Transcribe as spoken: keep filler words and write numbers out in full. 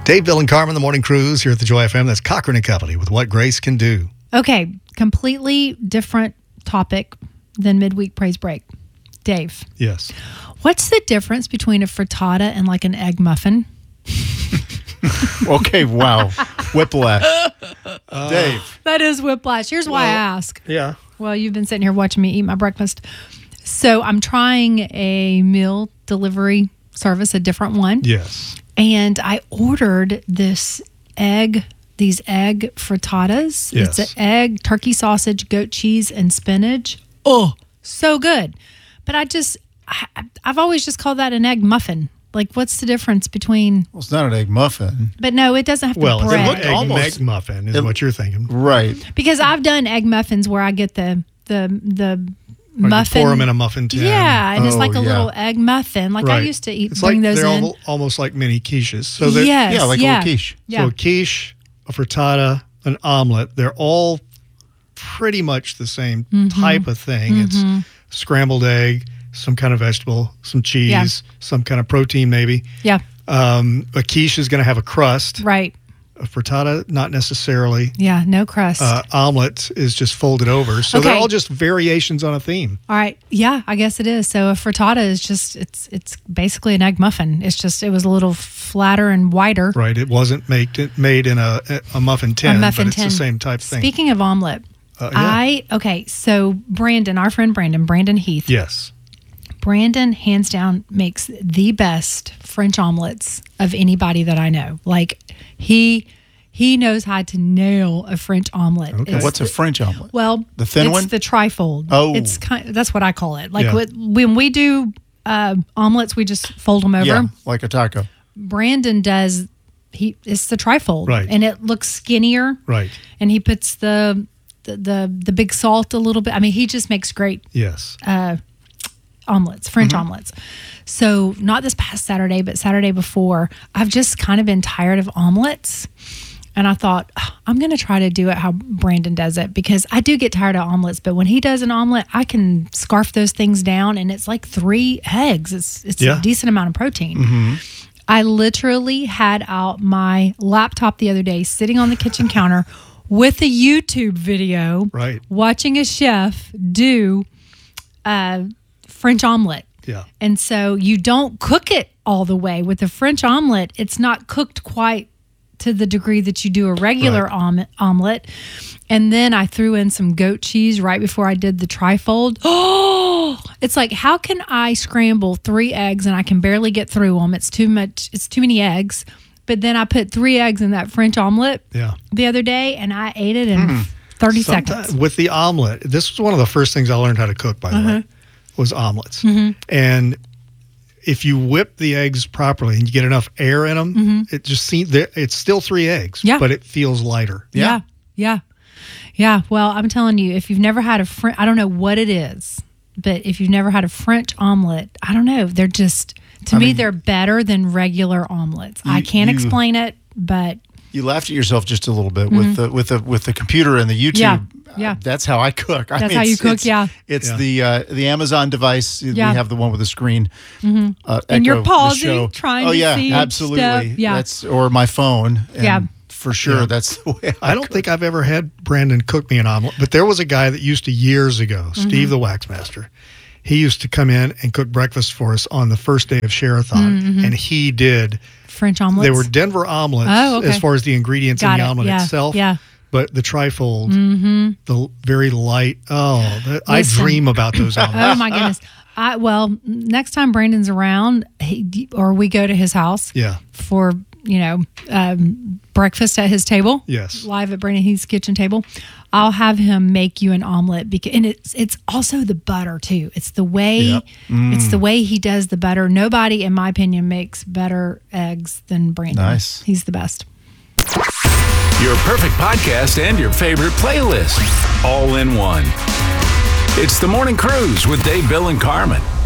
Dave, Bill, and Carmen, the Morning Cruise here at the Joy F M. That's Cochran and Company with What Grace Can Do. Okay, completely different topic than midweek praise break. Dave. Yes. What's the difference between a frittata and like an egg muffin? Okay, wow. Whiplash. Uh, Dave. That is whiplash. Here's why well, I ask. Yeah. Well, you've been sitting here watching me eat my breakfast. So I'm trying a meal delivery service, a different one. Yes. And I ordered this egg, these egg frittatas. Yes. It's an egg, turkey sausage, goat cheese, and spinach. Oh, so good. But I just, I, I've always just called that an egg muffin. Like, what's the difference between... Well, it's not an egg muffin. But no, it doesn't have to well, be Well, bread. it looked Egg almost muffin muffin is it, what you're thinking. Right. Because I've done egg muffins where I get the the the Or muffin. You pour them in a muffin tin. Yeah, and Oh, it's like a yeah. little egg muffin. Like Right. I used to eat, It's bring like those they're in. al- almost like mini quiches. So they're- yes, Yeah, like a yeah. little quiche. Yeah. So a quiche, a frittata, an omelet, they're all pretty much the same Mm-hmm. type of thing. Mm-hmm. It's scrambled egg, some kind of vegetable, some cheese, Yeah. some kind of protein maybe. Yeah, Um, a quiche is going to have a crust. right. A frittata, not necessarily. Yeah, no crust. Uh, omelet is just folded over. So they're Okay. all just variations on a theme. All right. Yeah, I guess it is. So a frittata is just, it's it's basically an egg muffin. It's just, it was a little flatter and wider. Right. It wasn't made, made in a, a muffin tin, A muffin but it's tin. the same type thing. Speaking of omelet, Uh, yeah. I, okay, so Brandon, our friend Brandon, Brandon Heath. Yes. Brandon, hands down, makes the best French omelets of anybody that I know. Like, he he knows how to nail a French omelet. Okay. It's What's a the- French omelet? Well, The thin it's one? the trifold. Oh. It's kind that's what I call it. Like Yeah. what, when we do uh, omelets, we just fold them over. Yeah, like a taco. Brandon does, he it's the trifold. Right. And it looks skinnier. Right. And he puts the, the, the, the big salt a little bit. I mean, he just makes great Yes. uh, omelets, French Mm-hmm. omelets. So not this past Saturday, but Saturday before, I've just kind of been tired of omelets. And I thought, "Oh, I'm going to try to do it how Brandon does it, because I do get tired of omelets. But when he does an omelet, I can scarf those things down, and it's like three eggs. It's, it's Yeah. a decent amount of protein. Mm-hmm. I literally had out my laptop the other day, sitting on the kitchen counter with a YouTube video, Right. watching a chef do uh, French omelet. Yeah. And so you don't cook it all the way. With a French omelet, it's not cooked quite to the degree that you do a regular Right. om- omelet. And then I threw in some goat cheese right before I did the trifold. Oh, it's like, how can I scramble three eggs and I can barely get through them? It's too much. It's too many eggs. But then I put three eggs in that French omelet Yeah. the other day, and I ate it in thirty Sometime- seconds. With the omelet, this was one of the first things I learned how to cook, by the Uh-huh. way, was omelets. Mm-hmm. And if you whip the eggs properly and you get enough air in them, it just seems it's still three eggs, Mm-hmm. Yeah. but it feels lighter. Yeah. Yeah. Yeah. Well, I'm telling you, if you've never had a French, I don't know what it is, but if you've never had a French omelet, I don't know. They're just, to I me, mean- they're better than regular omelets. I You- can't you- explain it, but You laughed at yourself just a little bit with the with the with the computer and the YouTube. Mm-hmm. Yeah, yeah. Uh, that's how I cook. I That's mean, how you it's- cook, it's- yeah. It's Yeah. the uh, the Amazon device. Yeah. We have the one with the screen. Uh, And you're Echo, the pausing, show. trying oh, to yeah, see each absolutely. step. Yeah. That's or my phone. And Yeah. for sure. Yeah. That's the way I, I don't cook. think I've ever had Brandon cook me an omelet, but there was a guy that used to years ago, Mm-hmm. Steve the Waxmaster. He used to come in and cook breakfast for us on the first day of Share-a-thon, Mm-hmm. and he did. French omelets. They were Denver omelets Oh, okay. as far as the ingredients Got in the it. omelet Yeah. itself. Yeah. But the trifold, the very light. Oh, the, I Listen. dream about those omelets. Oh my goodness. I well, next time Brandon's around, he, or we go to his house Yeah. for, you know, um, breakfast at his table. Yes. Live at Brandon Heath's kitchen table. I'll have him make you an omelet, because, and it's it's also the butter too. It's the way Yep. it's the way he does the butter. Nobody, in my opinion, makes better eggs than Brandon. Nice. He's the best. Your perfect podcast and your favorite playlist, all in one. It's The Morning Cruise with Dave, Bill, and Carmen.